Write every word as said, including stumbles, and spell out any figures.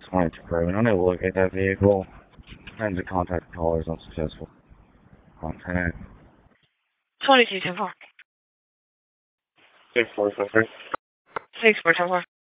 twenty-two Craven. Unable to locate that vehicle. Trying to contact the callers unsuccessful. Contact. twenty-two ten four. six four six three. six four ten four.